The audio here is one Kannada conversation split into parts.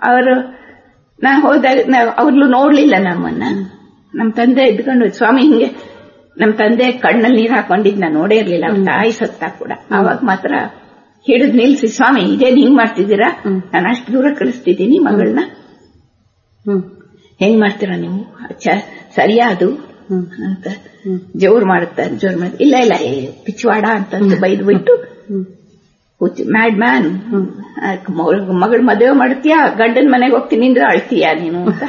ಅವರು ನಾ ಹೋದಾಗ ಅವ್ರು ನೋಡ್ಲಿಲ್ಲ ನಮ್ಮನ್ನ. ನಮ್ ತಂದೆ ಇದ್ಕೊಂಡು ಸ್ವಾಮಿ ಹಿಂಗೆ ನಮ್ ತಂದೆ ಕಣ್ಣಲ್ಲಿ ನೀರ್ ಹಾಕೊಂಡಿದ್ ನಾ ನೋಡೇ ಇರ್ಲಿಲ್ಲ. ಅವ್ರ ತಾಯಿ ಸತ್ತ ಕೂಡ. ಅವಾಗ ಮಾತ್ರ ಹಿಡಿದ್ ನಿಲ್ಸಿ, ಸ್ವಾಮಿ ಇದೇನ್ ಹಿಂಗ್ ಮಾಡ್ತಿದ್ದೀರಾ, ನಾನು ಅಷ್ಟು ದೂರ ಕಳಿಸ್ತಿದ್ದೀನಿ ಮಗಳನ್ನ, ಹೆಂಗ್ ಮಾಡ್ತೀರಾ ನೀವು, ಸರಿಯಾ ಅದು ಅಂತ ಜೋರ್ ಮಾಡುತ್ತಾರೆ. ಜೋರ್ ಮಾಡಿ ಇಲ್ಲ ಇಲ್ಲ ಪಿಚ್ವಾಡ ಅಂತ ಬೈದು ಬಿಟ್ಟು, ಮ್ಯಾಡ್ ಮ್ಯಾನ್, ಮಗಳ ಮದುವೆ ಮಾಡ್ತೀಯಾ, ಗಂಡನ ಮನೆಗೆ ಹೋಗ್ತೀನಿ ಅಂದ್ರೆ ಅಳ್ತೀಯಾ ನೀನು ಅಂತ.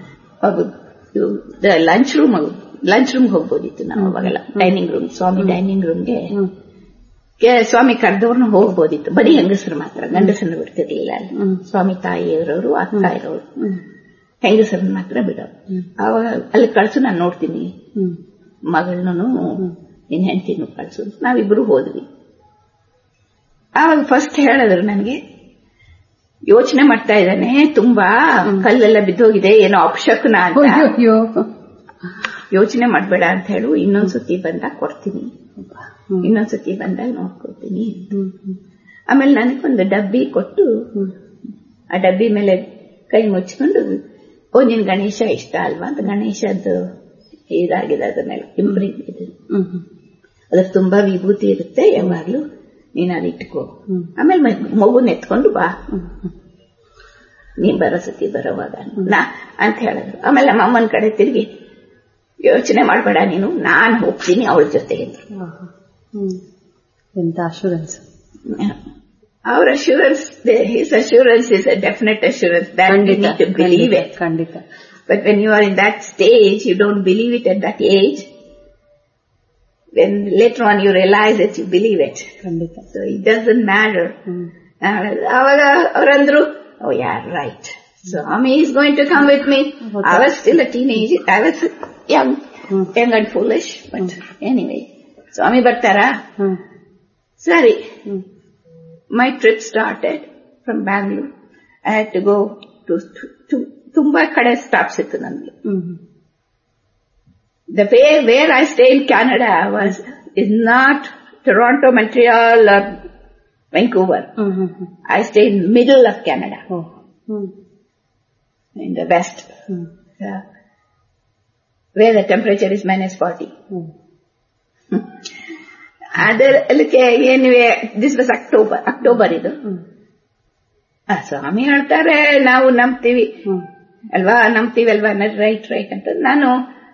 ಲಂಚ್ ರೂಮ್ ಹೋಗ್ಬೋದಿತ್ತು ನಾವು ಅವಾಗೆಲ್ಲ. ಡೈನಿಂಗ್ ರೂಮ್, ಸ್ವಾಮಿ ಡೈನಿಂಗ್ ರೂಮ್ಗೆ ಸ್ವಾಮಿ ಕರೆದವ್ರನ್ನ ಹೋಗ್ಬೋದಿತ್ತು. ಬರೀ ಹೆಂಗಸರು ಮಾತ್ರ, ಗಂಡಸನ್ನು ಬಿಡ್ತಿರ್ಲಿಲ್ಲ ಅಲ್ಲಿ. ಸ್ವಾಮಿ ತಾಯಿಯವರವರು, ಅಕ್ಕ ಇರೋರು, ಹೆಂಗಸರನ್ನ ಮಾತ್ರ ಬಿಡೋರು. ಅವಾಗ ಅಲ್ಲಿ ಕಳ್ಸು, ನಾನು ನೋಡ್ತೀನಿ ಮಗಳನ್ನೂ ನಿನ್ ಹೆಂಡತಿನೂ ಕಳ್ಸು. ನಾವಿಬ್ರು ಹೋದ್ವಿ. ಆವಾಗ ಫಸ್ಟ್ ಹೇಳಿದ್ರು ನನಗೆ, ಯೋಚನೆ ಮಾಡ್ತಾ ಇದ್ದಾನೆ, ತುಂಬಾ ಕಲ್ಲೆಲ್ಲ ಬಿದ್ದೋಗಿದೆ, ಏನೋ ಅಪಶಕುನ ಅಂತ, ಯೋಚನೆ ಮಾಡ್ಬೇಡ ಅಂತ ಹೇಳು, ಇನ್ನೊಂದ್ಸತಿ ಬಂದಾಗ ಕೊಡ್ತೀನಿ, ಇನ್ನೊಂದ್ಸತಿ ಬಂದಾಗ ನೋಡ್ಕೊಡ್ತೀನಿ. ಆಮೇಲೆ ನನಗೊಂದು ಡಬ್ಬಿ ಕೊಟ್ಟು, ಆ ಡಬ್ಬಿ ಮೇಲೆ ಕೈ ಮುಚ್ಕೊಂಡು, ನಿನ್ ಗಣೇಶ ಇಷ್ಟ ಅಲ್ವಾ ಅಂತ, ಗಣೇಶದ್ದು ಇದಾಗಿದೆ, ಅದನ್ನೆಲ್ಲ ಇಂಪ್ರಿಂಟ್ ಇದೆ, ಅದ್ರ ತುಂಬಾ ವಿಭೂತಿ ಇರುತ್ತೆ, ಯಾವಾಗ್ಲೂ ನೀನ್ ಅಲ್ಲಿ ಇಟ್ಕೋ, ಆಮೇಲೆ ಮಗುನ ಎತ್ಕೊಂಡು ಬಾ ನೀನ್ ಬರೋ ಸತಿ ಬರೋವಾಗ ಅಂತ ಹೇಳಿದ್ರು. ಆಮೇಲೆ ನಮ್ಮ ಅಮ್ಮನ ಕಡೆ ತಿರುಗಿ, ಯೋಚನೆ ಮಾಡ್ಬೇಡ ನೀನು, ನಾನು ಹೋಗ್ತೀನಿ ಅವಳ ಜೊತೆಗೆ. ಎಂತ ಅಶ್ಯೂರೆನ್ಸ್. ಅವ್ರ assurance, his assurance is a definite assurance that you need to believe it. ಖಂಡಿತ. But when you are in that stage, you don't believe it at that age. When later on you realize it, you believe it. ಖಂಡಿತ. So it doesn't matter. ಅವಾಗ ಅವರಂದ್ರು, oh yeah, right. So Swami is going to come with me. I was still a teenager. I was young and foolish. But anyway, Swami ಬರ್ತಾರಾ? ಸರಿ. My trip started from Bangalore. I had to go to ತುಂಬಾ ಕಡೆ ಸ್ಟಾಪ್ಸ್ ಇತ್ತು ನನಗೆ. The way where I stay in Canada is not Toronto, Montreal or Vancouver. I stay in middle of Canada, in the west, where the temperature is -40. ಅದಕ್ಕೆ ಏನಿವೆ, ದಿಸ್ ವಾಸ್ ಅಕ್ಟೋಬರ್ ಇದು. ಸ್ವಾಮಿ ಹೇಳ್ತಾರೆ, ನಾವು ನಂಬ್ತೀವಿ ಅಲ್ವಾ ರೈಟ್ ಅಂತ. ನಾನು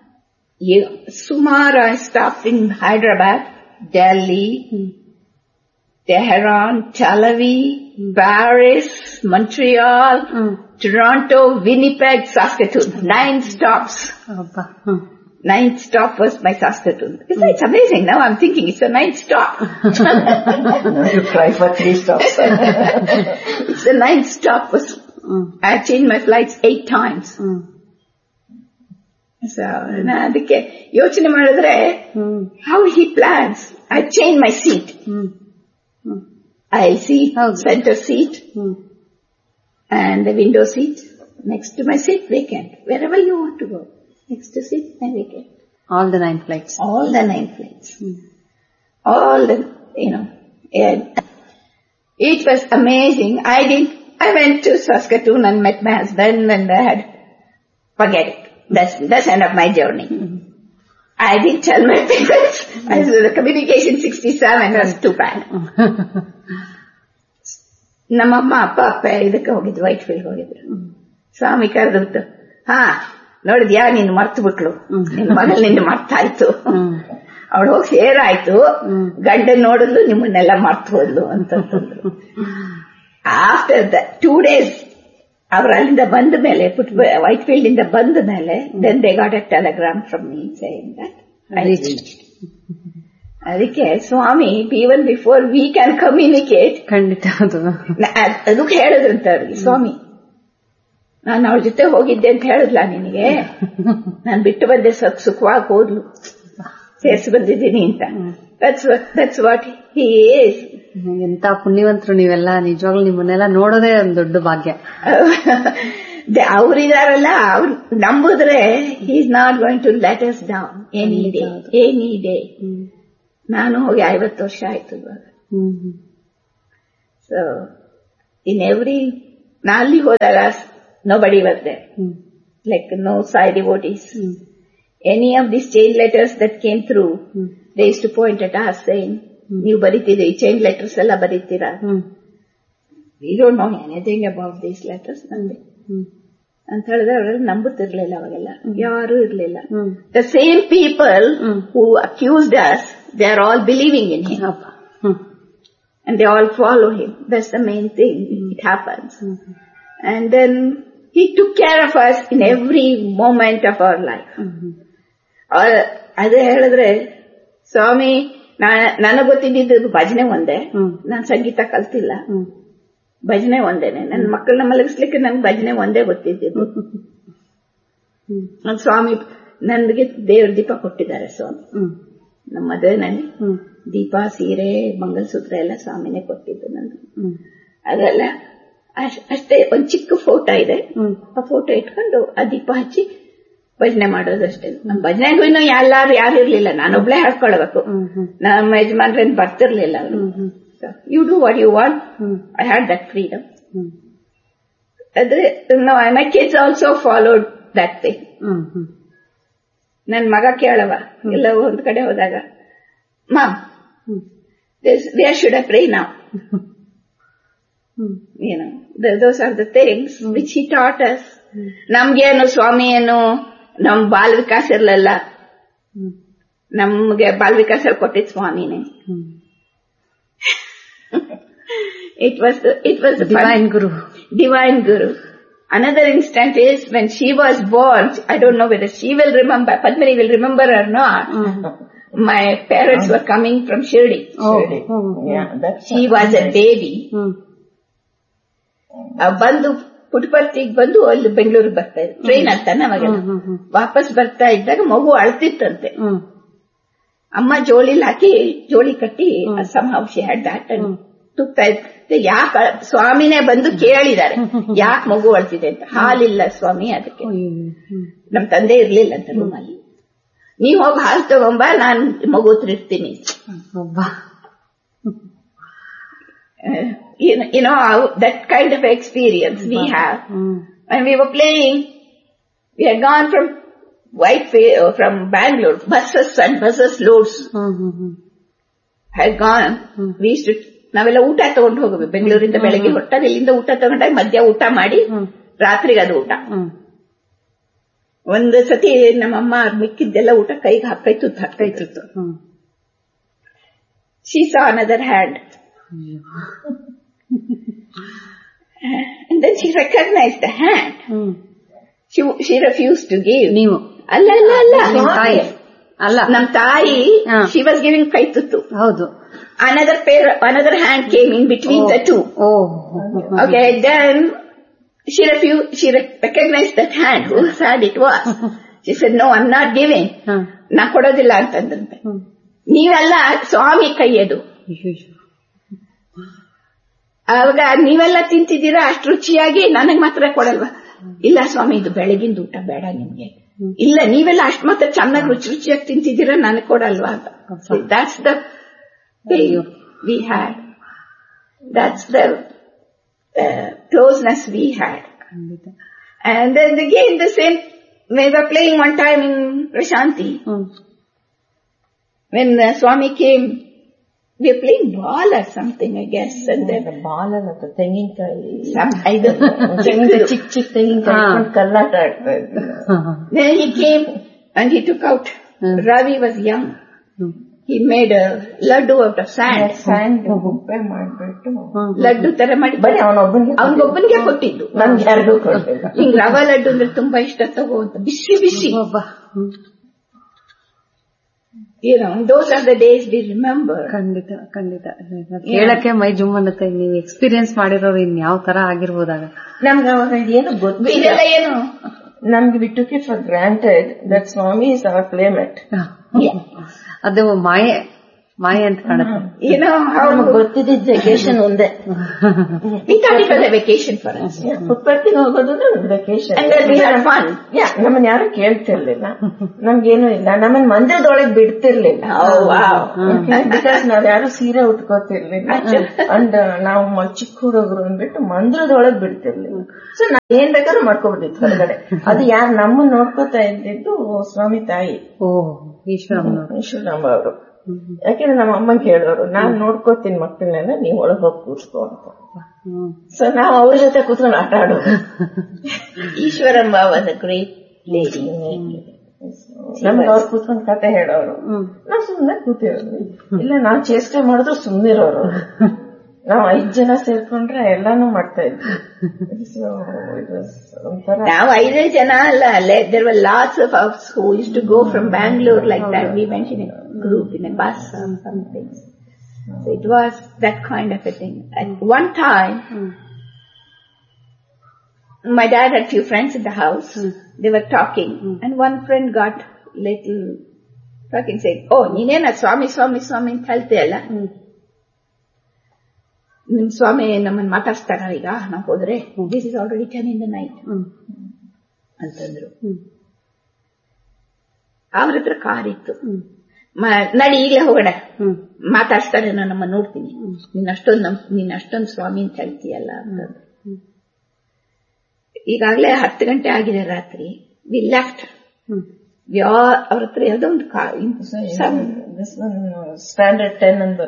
ಸುಮಾರು I stop in Hyderabad, Delhi, Tehran, Tel Aviv, Paris, Montreal, Toronto, Winnipeg, Saskatoon. 9 stops. 9th stop was my Saskatoon. It's amazing. Now I'm thinking it's a 9th stop. You try for 3 stops. It's the 9th stop. I changed my flights 8 times. So, ಅದಕ್ಕೆ ಯೋಚನೆ ಮಾಡಿದ್ರೆ, how he plans. I change my seat. Aisle seat, center seat, and the window seat. Next to my seat, vacant. Wherever you want to go. Next to seat, and vacant. All the 9 flights. All the 9 flights. All the, it was amazing. I went to Saskatoon and met my husband, and I had, forget it. That's end of my journey. I didn't tell my parents. The communication 67 was too bad. ನಮ್ಮಮ್ಮ ಅಪ್ಪ ಇದಕ್ಕೆ ಹೋಗಿದ್ರು, ವೈಟ್ಫೀಲ್ಡ್ ಹೋಗಿದ್ರು. ಸ್ವಾಮಿ ಕರೆದ್ಬಿಟ್ಟು, ನೋಡಿದ್ಯಾ, ನೀನು ಮರ್ತು ಬಿಟ್ಲು, ನಿನ್ ಮಗಳು ನಿನ್ನ ಮರ್ತಾಯ್ತು, ಅವಳು ಹೋಗಿ ಸೇರಾಯ್ತು, ಗಂಡನ್ ನೋಡಿದ್ಲು, ನಿಮ್ಮನ್ನೆಲ್ಲ ಮರ್ತು ಹೋದ್ಲು ಅಂತಂದ್ರು. ಆಫ್ಟರ್ ದ 2 days ಅವ್ರು ಅಲ್ಲಿಂದ ಬಂದ ಮೇಲೆ, ವೈಟ್ಫೀಲ್ಡ್ ಇಂದ ಬಂದ ಮೇಲೆ, then they got A Telegram from me saying that I reached. ಅದಕ್ಕೆ ಸ್ವಾಮಿ, even before we can communicate, ಖಂಡಿತ ಅದಕ್ಕೆ ಹೇಳಿದ್ರಂತ ಅವ್ರಿಗೆ, ಸ್ವಾಮಿ ನಾನು ಅವಳ ಜೊತೆ ಹೋಗಿದ್ದೆ ಅಂತ ಹೇಳಿದ್ಲಾ ನಿನಗೆ, ನಾನು ಬಿಟ್ಟು ಬಂದೆ, ಸುಖವಾಗಿ ಹೋದ್ಲು, ಸೇರಿಸಿ ಬಂದಿದ್ದೀನಿ ಅಂತ. That's what he is. ಎಂತ ಪುಣ್ಯವಂತರು ನೀವೆಲ್ಲ, ನಿಜವಾಗ್ಲೂ ನಿಮ್ಮನ್ನೆಲ್ಲ ನೋಡೋದೇ ಒಂದು ದೊಡ್ಡ ಭಾಗ್ಯ. ಅವರಿದಾರಲ್ಲ, ಅವ್ರು ನಂಬುದ್ರೆ he is not going to let us down any day. ನಾನು ಹೋಗಿ 50 ವರ್ಷ ಆಯ್ತು ಇವಾಗ. ಸೊ ಇನ್ ಎವ್ರಿ, ನಾ ಅಲ್ಲಿ ಹೋದಾಗ nobody was there. Like no Sai devotees. Any of these chain letters that came through, they used to point at us saying, ನೀವು ಬರೀತೀರಿ chain letters ಎಲ್ಲ ಬರೀತೀರಾ? We don't know anything about these letters. ಅಂತ ಹೇಳಿದ್ರೆ ಅವರೆಲ್ಲ ನಂಬುತ್ತಿರ್ಲಿಲ್ಲ ಅವಾಗೆಲ್ಲ, ಯಾರು ಇರ್ಲಿಲ್ಲ. The same people who accused us, they are all believing in him. And they all follow him. That's the main thing. It happens. And then he took care of us in every moment of our life. ಅದೇ ಹೇಳಿದ್ರೆ ಸ್ವಾಮಿ, ನನಗೆ ಗೊತ್ತಿದ್ದು ಭಜನೆ ಒಂದೇ, ನಾನು ಸಂಗೀತ ಕಲ್ತಿಲ್ಲ, ಭಜನೆ ಒಂದೇನೆ. ನನ್ನ ಮಕ್ಕಳನ್ನ ಮಲಗಿಸ್ಲಿಕ್ಕೆ ನನ್ಗೆ ಭಜನೆ ಒಂದೇ ಗೊತ್ತಿದ್ದು. ಸ್ವಾಮಿ ನನಗೆ ದೇವ್ರ ದೀಪ ಕೊಟ್ಟಿದ್ದಾರೆ ಸ್ವಾಮಿ. ನಮ್ಮ ಮದುವೆನಲ್ಲಿ ದೀಪ, ಸೀರೆ, ಮಂಗಲಸೂತ್ರ ಎಲ್ಲ ಸ್ವಾಮಿನೇ ಕೊಟ್ಟಿದ್ದು ನನಗೆ. ಅದೆಲ್ಲ ಅಷ್ಟೇ. ಒಂದ್ ಚಿಕ್ಕ ಫೋಟೋ ಇದೆ, ಆ ಫೋಟೋ ಇಟ್ಕೊಂಡು ಆ ದೀಪ ಹಚ್ಚಿ ಭಜನೆ ಮಾಡೋದಷ್ಟೇ. ನಮ್ಮ ಭಜನೆಗೂ ಇನ್ನೂ ಯಾರು ಇರ್ಲಿಲ್ಲ, ನಾನೊಬ್ಳೆ ಹಾಡ್ಕೊಳ್ಬೇಕು. ನಮ್ಮ ಯಜಮಾನ್ರೇನ್ ಬರ್ತಿರ್ಲಿಲ್ಲ ಅವರು. You do what you want. I had that freedom. ಆದ್ರೆ ಮೈ kids also followed that thing. ನನ್ ಮಗ ಕೇಳವ ಎಲ್ಲ ಒಂದ್ ಕಡೆ ಹೋದಾಗ, ma'am wear should I pray now? Those are the things which he taught us. ನಮ್ಗೇನು ಸ್ವಾಮಿ ಏನು ನಮ್ ಬಾಲ್ ವಿಕಾಸ ಇರ್ಲಿಲ್ಲ, ನಮ್ಗೆ ಬಾಲ್ ವಿಕಾಸ ಕೊಟ್ಟಿದ್ ಸ್ವಾಮಿನೇ. It was the divine guru. Another instant is when she was born. I don't know whether she will remember, Padmini will remember or not. My parents were coming from Shirdi. She was a baby. ಬಂದು ಪುಟ್ಪರ್ತಿಗೆ ಬಂದು ಅಲ್ಲಿ ಬೆಂಗಳೂರಿಗೆ ಬರ್ತಾ ಇದ್ರು, ಟ್ರೈನ್ ಅಂತಾನೆ ಅವಾಗ. ವಾಪಸ್ ಬರ್ತಾ ಇದ್ದಾಗ ಮಗು ಅಳ್ತಿತ್ತಂತೆ. ಅಮ್ಮ ಜೋಳಿಲ್ ಹಾಕಿ ಜೋಳಿ ಕಟ್ಟಿ somehow she had that and ತುಗ್ತಾ ಇತ್ತು. ಯಾಕೆ ಸ್ವಾಮಿನೇ ಬಂದು ಕೇಳಿದ್ದಾರೆ, ಯಾಕೆ ಮಗು ಅಳ್ತಿದೆ ಅಂತ. ಹಾಲಿಲ್ಲ ಸ್ವಾಮಿ ಅದಕ್ಕೆ. ನಮ್ ತಂದೆ ಇರ್ಲಿಲ್ಲ ಅಂತ ರೂಮಲ್ಲಿ. ನೀವ್ ಹೋಗಿ ಹಾಲು ತಗೊಂಬ, ನಾನ್ ಮಗು ಹತ್ರ ಇರ್ತೀನಿ. You know, that kind of experience we have. When we were playing, we had gone from Bangalore, buses and buses loads had gone. We used to, ನಾವೆಲ್ಲ ಊಟ ತಗೊಂಡು ಹೋಗಬೇಕು. ಬೆಂಗಳೂರಿಂದ ಬೆಳಗ್ಗೆ ಹೊಟ್ಟಾಗ ಇಲ್ಲಿಂದ ಊಟ ತಗೊಂಡಾಗ ಮಧ್ಯ ಊಟ ಮಾಡಿ ರಾತ್ರಿಗೆ ಅದು ಊಟ. ಒಂದು ಸತಿ ನಮ್ಮಮ್ಮ ಮಿಕ್ಕಿದ್ದೆಲ್ಲ ಊಟ ಕೈಗೆ ಕೈ ತುತ್ತು ಹಾಕ್ತಾಯಿತ್ತು. She saw another hand. And then she recognized the hand. She refused to give. ನೀವು ಅಲ್ಲ ನಮ್ ತಾಯಿ, she was giving ಕೈ ತುತ್ತು. ಹೌದು. Another hand came in between the two. Okay, then she refused. She recognized that hand, whose hand it was. She said, "No, I'm not giving." ನಾ ಕೊಡೋದಿಲ್ಲ ಅಂತಂದ್ರಂತೆ. ನೀವೆಲ್ಲ ಸ್ವಾಮಿ ಕೈಯದು. ಆವಾಗ ನೀವೆಲ್ಲ ತಿಂತಿದ್ದೀರಾ ಅಷ್ಟು ರುಚಿಯಾಗಿ, ನನಗ್ ಮಾತ್ರ ಕೊಡಲ್ವಾ? ಇಲ್ಲ ಸ್ವಾಮಿ, ಇದು ಬೆಳಗಿಂದ ಊಟ ಬೇಡ ನಿಮ್ಗೆ. ಇಲ್ಲ, ನೀವೆಲ್ಲ ಅಷ್ಟು ಮಾತ್ರ ಚೆನ್ನಾಗಿ ರುಚಿಯಾಗಿ ತಿಂತಿದ್ದೀರಾ, ನನಗ್ ಕೊಡಲ್ವಾ ಅಂತ. That's the thing we had. That's the closeness we had. And then again the same, we were playing one time in Prashanti. When Swami came, we were playing ball or something, I guess. And then the ball and the ತೆಂಗಿನಕಾಯಿ, ಚಿಕ್ಕ ತೆಂಗಿನಕಾಯಿ ಕಲ್ಲಾಟ ಆಡ್ತಾ ಇದ್ರು. Then he came and he took out, Ravi was young. He made a laddu out of sand. ಗುಪ್ಪೆ ಮಾಡ್ಬಿಟ್ಟು ಲಡ್ಡು ತರ ಮಾಡಿ ಬರೀ ಅವನೊಬ್ಬನಿಗೆ ಕೊಟ್ಟಿದ್ದು, ನಮ್ಗೆ ಯಾರಿಗೂ ಕೊಟ್ಟಿಲ್ಲ. ಹಿಂಗ್ ರವಾ ಲಡ್ಡು ಅಂದ್ರೆ ತುಂಬಾ ಇಷ್ಟ, ತಗೋ ಅಂತ ಬಿಸಿ ಬಿಸಿ. Those are the days we remember. ಖಂಡಿತ ಕೇಳಕ್ಕೆ ಮೈ ಜುಮ್ ಅನ್ನತ್ತೆ. ನೀವು ಎಕ್ಸ್ಪೀರಿಯನ್ಸ್ ಮಾಡಿರೋರು ಇನ್ ಯಾವ ತರ ಆಗಿರ್ಬೋದಾಗ. ನಮ್ಗೆ ಅವಾಗ ಏನು ಗೊತ್ತು, ಇದೆಲ್ಲ ಏನು ನಮ್ಗೆ we took it for granted that Swami is our playmate. ಅದು ಮಾಯೆ ಮಾಯ ಅಂತ ಕಾಣುತ್ತೆ. ನಮಗ್ ಗೊತ್ತಿದ್ದ ವೆಕೇಶನ್ ಒಂದೇ. ವೆಕೇಶನ್ ಫಾರ್ ಪುಟ್ಪರ್ತಿಗೆ ಹೋಗೋದು ವೆಕೇಶನ್. ನಮ್ಮನ್ನ ಯಾರು ಕೇಳ್ತಿರ್ಲಿಲ್ಲ, ನಮ್ಗೇನು ಇಲ್ಲ, ನಮ್ಮನ್ ಮಂದಿರದೊಳಗೆ ಬಿಡ್ತಿರ್ಲಿಲ್ಲ. ಬಿಕಾಸ್ ನಾವ್ ಯಾರು ಸೀರೆ ಉಟ್ಕೋತಿರ್ಲಿಲ್ಲ. ಅಂಡ್ ನಾವು ಚಿಕ್ಕ ಹುಡುಗರು ಅಂದ್ಬಿಟ್ಟು ಮಂದಿರದೊಳಗೆ ಬಿಡ್ತಿರ್ಲಿಲ್ಲ. ಸೊ ನಾವ್ ಏನ್ ಬೇಕಾದ್ರೂ ಮಾಡ್ಕೊಬಿಟ್ಟಿತ್ತು ಹೊರಗಡೆ. ಅದು ಯಾರು ನಮ್ಮನ್ನ ನೋಡ್ಕೋತಾ ಇದ್ದಿದ್ದು ಸ್ವಾಮಿ ತಾಯಿ ಈಶ್ವರಮ್ಮ ಅವರು. ಯಾಕೆಂದ್ರೆ ನಮ್ಮ ಅಮ್ಮಂಗೆ ಹೇಳೋರು, ನಾನ್ ನೋಡ್ಕೋತೀನಿ ಮಕ್ಕಳನ್ನೆಲ್ಲ, ನೀವ್ ಒಳಗ್ ಹೋಗಿ ಕೂತ್ಕೋ ಅಂತ. ಸೊ ನಾವ್ ಅವ್ರ ಜೊತೆ ಕೂತ್ಕೊಂಡು ಆಟ ಆಡೋದು. Eshwaramma was a great lady. ನಮ್ಗೆ ಅವ್ರು ಕೂತ್ಕೊಂಡ್ ಕತೆ ಹೇಳೋರು, ನಾವ್ ಸುಮ್ನೆ ಕೂತಿರೋದು. ಇಲ್ಲ ನಾವ್ ಚೇಷ್ಟೆ ಮಾಡಿದ್ರು ಸುಮ್ನಿರೋರು. ನಾವ್ 5 ಜನ ಸೇರ್ಕೊಂಡ್ರೆ ಎಲ್ಲಾನು ಮಾಡ್ತಾ ಇದ್ವಿ. ನಾವು 5 ಜನ ಅಲ್ಲ, there were lots of us who used to go from Bangalore like that. We went in a group, in a bus or something. So it was that kind of a thing. At one time, my dad had few friends in the house. They were talking, and one friend got little talking, saying, "Oh, ನೀನೇನ ಸ್ವಾಮಿ ಸ್ವಾಮಿ ಸ್ವಾಮಿ ಅಂತ ಹೇಳ್ತೀಯಲ್ಲ, ನಿಮ್ ಸ್ವಾಮಿ ನಮ್ಮನ್ನ ಮಾತಾಡ್ತಾರ ಈಗ ನಾವ್ ಹೋದ್ರೆ, this is already 10 in the night ಅಂತಂದ್ರು. ಅವ್ರ ಹತ್ರ ಕಾರ್ ಇತ್ತು. ನಡಿ ಈಗಲೇ ಹೋಗೋಣ, ಮಾತಾಡ್ತಾರೆ, ನಾನು ನಮ್ಮ ನೋಡ್ತೀನಿ, ನೀನ್ ಅಷ್ಟೊಂದು ಸ್ವಾಮಿ ಅಂತ ಹೇಳ್ತೀಯಲ್ಲ ಅಂತಂದ್ರು. ಈಗಾಗ್ಲೇ 10 ಗಂಟೆ ಆಗಿದೆ ರಾತ್ರಿ. V left. ಅವ್ರ ಹತ್ರ ಯಾವುದೋ ಒಂದು ಸ್ಟ್ಯಾಂಡರ್ಡ್ 10 ಅಂತ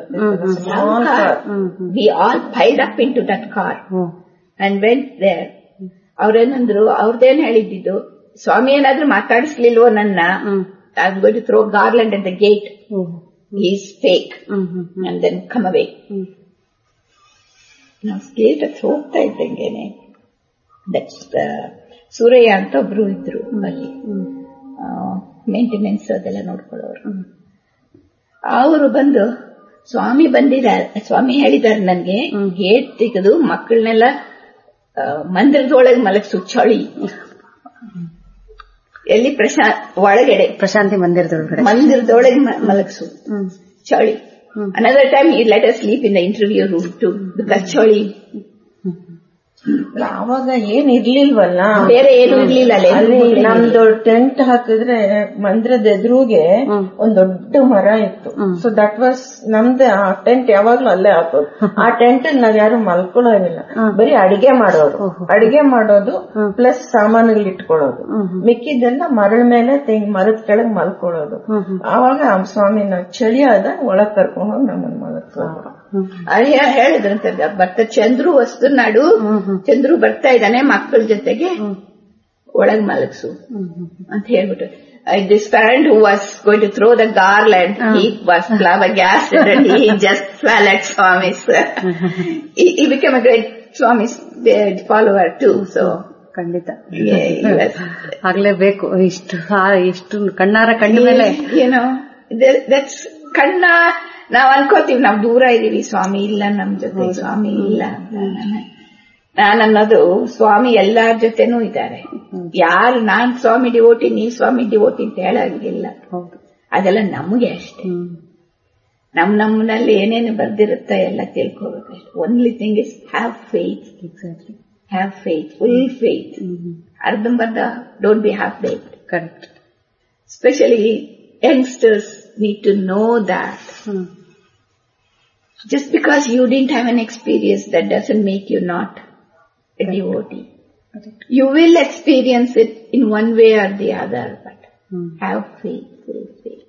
we all piled up into that car and went there. ಅವ್ರೇನಂದ್ರು, ಅವ್ರದ್ದೇನ್ ಹೇಳಿದ್ದು, ಸ್ವಾಮಿ ಏನಾದ್ರೂ ಮಾತಾಡಿಸ್ಲಿಲ್ವೋ ನನ್ನ, I'm going to throw garland at the gate, he's fake, and then come away. ನಾವು ಗೇಟ್ ಹತ್ರ ಹೋಗ್ತಾ ಇದ್ದಂಗೆನೆ ಸೂರಯ್ಯ ಅಂತ ಒಬ್ರು ಇದ್ರು ಅಲ್ಲಿ, ಮೇಂಟೆನೆನ್ಸ್ ಅದೆಲ್ಲ ನೋಡ್ಕೊಳ್ಳೋರು. ಅವರು ಬಂದು, ಸ್ವಾಮಿ ಬಂದಿದ್ದಾರೆ, ಸ್ವಾಮಿ ಹೇಳಿದ್ದಾರೆ ನನ್ಗೆ ಗೇಟ್ ತೆಗೆದು ಮಕ್ಕಳನ್ನೆಲ್ಲ ಮಂದಿರದೊಳಗೆ ಮಲಗಿಸು, ಚಳಿ ಎಲ್ಲಿ ಒಳಗಡೆ ಪ್ರಶಾಂತಿ ಮಂದಿರದೊಳಗೆ ಮಲಗಿಸು, ಚಳಿ. Another time he let us sleep in the interview room too, because ಚಳಿ. ಅವಾಗ ಏನ್ ಇರ್ಲಿಲ್ವಲ್ಲ, ಬೇರೆ ಏನು ಇರ್ಲಿಲ್ಲ ಅಲ್ಲಿ. ನಮ್ದು ಟೆಂಟ್ ಹಾಕಿದ್ರೆ ಮಂದಿರದ ಎದುರುಗೆ ಒಂದ್ ದೊಡ್ಡ ಮರ ಇತ್ತು. ಸೊ ದಟ್ ವಾಸ್ ನಮ್ದು. ಆ ಟೆಂಟ್ ಯಾವಾಗ್ಲೂ ಅಲ್ಲೇ ಹಾಕೋದು. ಆ ಟೆಂಟ್ ನಾವ್ ಯಾರು ಮಲ್ಕೊಳ್ಳೋದಿಲ್ಲ, ಬರೀ ಅಡಿಗೆ ಮಾಡೋದು ಪ್ಲಸ್ ಸಾಮಾನುಗಳು ಇಟ್ಕೊಳ್ಳೋದು. ಮಿಕ್ಕಿದ್ದೆಲ್ಲ ಮರಳ ಮೇಲೆ ಮರದ ಕೆಳಗ್ ಮಲ್ಕೊಳ್ಳೋದು. ಆವಾಗ ಸ್ವಾಮಿ ನಾವ್ ಚಳಿ ಆದಾಗ ಒಳಗ್ ಕರ್ಕೊಂಡು ಹೋಗಿ ನಮ್ಮನ್ನ ಮಲಗ್ಸೋದು. ಹೇಳಿದ್ರಂತ, ಬರ್ತಾ ಚಂದ್ರು ವಸ್ತು ನಾಡು, ಚಂದ್ರು ಬರ್ತಾ ಇದ್ದಾನೆ ಮಕ್ಕಳ ಜೊತೆಗೆ, ಒಳಗ್ ಮಲಗಿಸು ಅಂತ ಹೇಳ್ಬಿಟ್ಟು. This parent who was going to throw the garland, he was flabbergasted and he just fell at Swami's. He became a great Swami's follower too. So ಖಂಡಿತ ಆಗ್ಲೇಬೇಕು. ಇಷ್ಟು ಕಣ್ಣಾರ ಕಂಡ ಮೇಲೆ that's ಕಣ್ಣ. ನಾವ್ ಅನ್ಕೋತೀವಿ ನಾವ್ ದೂರ ಇದೀವಿ, ಸ್ವಾಮಿ ಇಲ್ಲ ನಮ್ ಜೊತೆ, ಸ್ವಾಮಿ ಇಲ್ಲ. ನಾನನ್ನೋದು ಸ್ವಾಮಿ ಎಲ್ಲಾರ ಜೊತೆನೂ ಇದ್ದಾರೆ. ಯಾರು ನಾನ್ ಸ್ವಾಮಿ ಡಿವೋಟಿ, ನೀ ಸ್ವಾಮಿ ಡಿವೋಟಿ ಅಂತ ಹೇಳಂಗಿಲ್ಲ. ಅದೆಲ್ಲ ನಮ್ಗೆ ಅಷ್ಟೇ. ನಮ್ಮನಲ್ಲಿ ಏನೇನು ಬರ್ದಿರುತ್ತೆ ಎಲ್ಲ ತಿಳ್ಕೋಬೇಕಷ್ಟೆ. Only thing is have faith. Exactly, have faith, full faith. ಅರ್ಧಂಬರ್ಧ don't be have faith. Correct. Especially youngsters need to know that. Just because you didn't have an experience, that doesn't make you not a devotee. You will experience it in one way or the other, but have faith, full faith.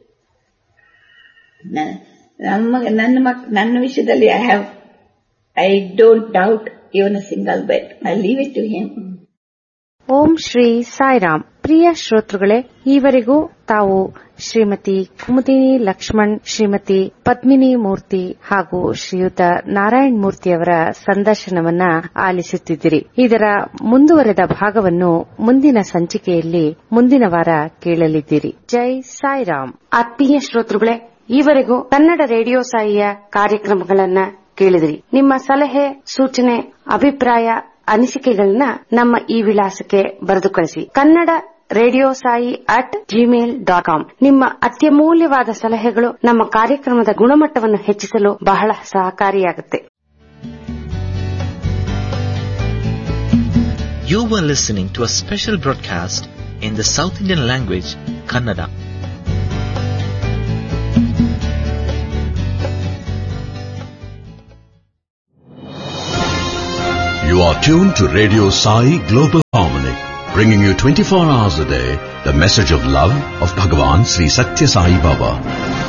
ನನ್ನ ವಿಷಯದಲ್ಲಿ I don't doubt even a single bit. I leave it to him. ಓಂ ಶ್ರೀ ಸಾಯಿರಾಮ್. ಪ್ರಿಯ ಶ್ರೋತೃಗಳೇ, ಈವರೆಗೂ ತಾವು ಶ್ರೀಮತಿ ಕುಮುದಿನಿ ಲಕ್ಷ್ಮಣ್, ಶ್ರೀಮತಿ ಪದ್ಮಿನಿ ಮೂರ್ತಿ ಹಾಗೂ ಶ್ರೀಯುತ ನಾರಾಯಣ್ ಮೂರ್ತಿಯವರ ಸಂದರ್ಶನವನ್ನ ಆಲಿಸುತ್ತಿದ್ದಿರಿ. ಇದರ ಮುಂದುವರೆದ ಭಾಗವನ್ನು ಮುಂದಿನ ಸಂಚಿಕೆಯಲ್ಲಿ ಮುಂದಿನ ವಾರ ಕೇಳಲಿದ್ದೀರಿ. ಜೈ ಸಾಯಿರಾಮ್. ಆತ್ಮೀಯ ಶ್ರೋತೃಗಳೇ, ಈವರೆಗೂ ಕನ್ನಡ ರೇಡಿಯೋ ಸಾಯಿಯ ಕಾರ್ಯಕ್ರಮಗಳನ್ನ ಕೇಳಿದಿರಿ. ನಿಮ್ಮ ಸಲಹೆ, ಸೂಚನೆ, ಅಭಿಪ್ರಾಯ, ಅನಿಸಿಕೆಗಳನ್ನ ನಮ್ಮ ಈ ವಿಳಾಸಕ್ಕೆ ಬರೆದು ಕಳಿಸಿ. ಕನ್ನಡ radiosai@gmail.com. ನಿಮ್ಮ ಅತ್ಯಮೂಲ್ಯವಾದ ಸಲಹೆಗಳು ನಮ್ಮ ಕಾರ್ಯಕ್ರಮದ ಗುಣಮಟ್ಟವನ್ನು ಹೆಚ್ಚಿಸಲು ಬಹಳ ಸಹಕಾರಿಯಾಗುತ್ತೆ. You were listening to a special broadcast in the South Indian language, Kannada. You are tuned to Radio Sai Global Harmony, bringing you 24 hours a day the message of love of Bhagavan Sri Satya Sai Baba.